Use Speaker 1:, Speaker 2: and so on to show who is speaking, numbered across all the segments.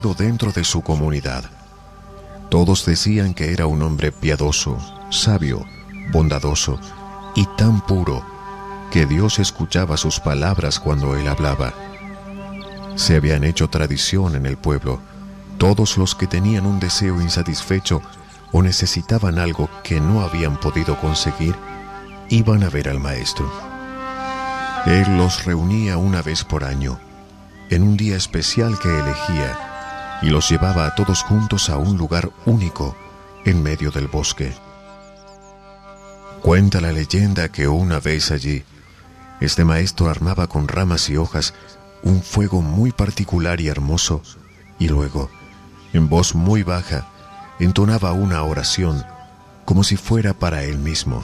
Speaker 1: dentro de su comunidad. Todos decían que era un hombre piadoso, sabio, bondadoso y tan puro que Dios escuchaba sus palabras cuando él hablaba. Se habían hecho tradición en el pueblo. Todos los que tenían un deseo insatisfecho o necesitaban algo que no habían podido conseguir, iban a ver al maestro. Él los reunía una vez por año, en un día especial que elegía, y los llevaba a todos juntos a un lugar único en medio del bosque. Cuenta la leyenda que una vez allí, este maestro armaba con ramas y hojas un fuego muy particular y hermoso, y luego, en voz muy baja, entonaba una oración como si fuera para él mismo.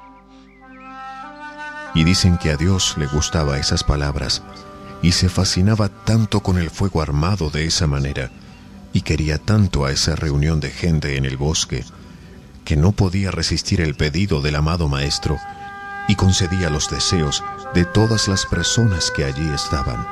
Speaker 1: Y dicen que a Dios le gustaba esas palabras y se fascinaba tanto con el fuego armado de esa manera y quería tanto a esa reunión de gente en el bosque que no podía resistir el pedido del amado maestro y concedía los deseos de todas las personas que allí estaban.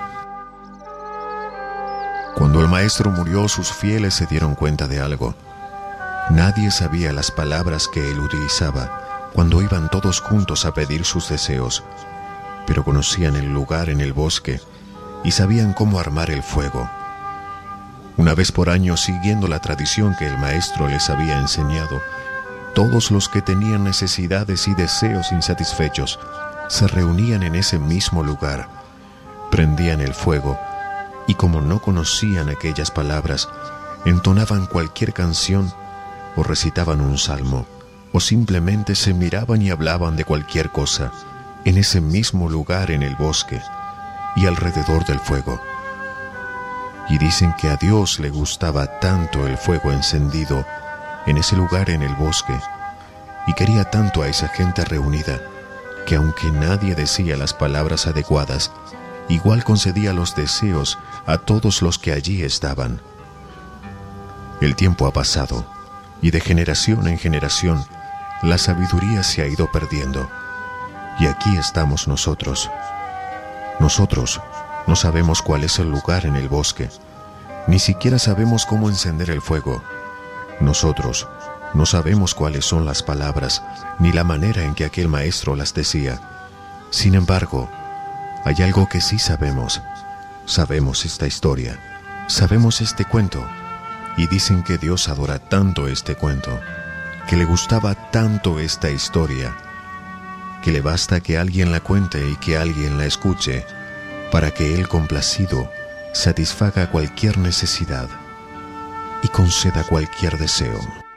Speaker 1: Cuando el maestro murió, sus fieles se dieron cuenta de algo. Nadie sabía las palabras que él utilizaba cuando iban todos juntos a pedir sus deseos, pero conocían el lugar en el bosque y sabían cómo armar el fuego. Una vez por año, siguiendo la tradición que el maestro les había enseñado, todos los que tenían necesidades y deseos insatisfechos se reunían en ese mismo lugar, prendían el fuego y como no conocían aquellas palabras, entonaban cualquier canción o recitaban un salmo, o simplemente se miraban y hablaban de cualquier cosa en ese mismo lugar en el bosque y alrededor del fuego. Y dicen que a Dios le gustaba tanto el fuego encendido en ese lugar en el bosque y quería tanto a esa gente reunida que aunque nadie decía las palabras adecuadas, igual concedía los deseos a todos los que allí estaban. El tiempo ha pasado y de generación en generación la sabiduría se ha ido perdiendo y aquí estamos nosotros. Nosotros no sabemos cuál es el lugar en el bosque, ni siquiera sabemos cómo encender el fuego. Nosotros no sabemos cuáles son las palabras ni la manera en que aquel maestro las decía. Sin embargo, hay algo que sí sabemos. Sabemos esta historia, sabemos este cuento, y dicen que Dios adora tanto este cuento, que le gustaba tanto esta historia, que le basta que alguien la cuente y que alguien la escuche, para que Él complacido satisfaga cualquier necesidad y conceda cualquier deseo.